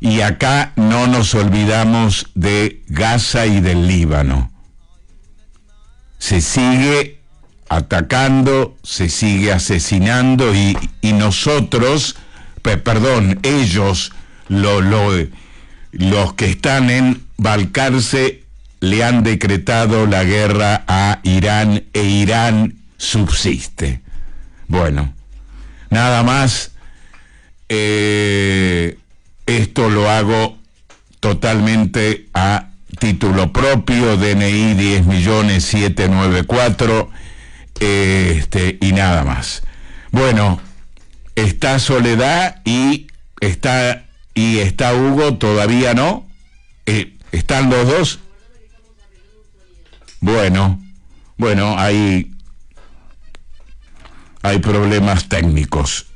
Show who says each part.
Speaker 1: Y acá no nos olvidamos de Gaza y del Líbano. Se sigue atacando, se sigue asesinando y nosotros, ellos, los que están en Balcarce, le han decretado la guerra a Irán e Irán subsiste. Bueno, nada más. Esto lo hago totalmente a título propio, DNI 10.794, y nada más. Bueno, está Soledad y está Hugo, todavía no. ¿Están los dos? Bueno, hay problemas técnicos.